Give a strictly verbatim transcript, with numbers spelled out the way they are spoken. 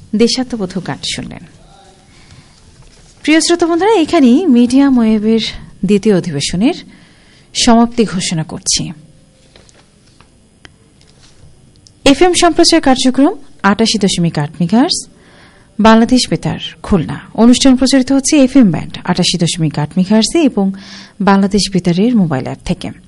দেশাত্মবোধক গান শুনলেন। প্রিয় শ্রোতা বন্ধুরা, এখানেই মিডিয়াম ওয়েভের দ্বিতীয় অধিবেশনের সমাপ্তি ঘোষণা করছি। এফএম সম্প্রচার কার্যক্রম আটাশি দশমিক আট মেগাহার্টজ, বাংলাদেশ বেতার খুলনা। অনুষ্ঠান প্রচারিত হচ্ছে এফএম ব্যান্ড আটাশি দশমিক আট মেগাহার্টজে এবং বাংলাদেশ বেতারের মোবাইল অ্যাপ থেকে।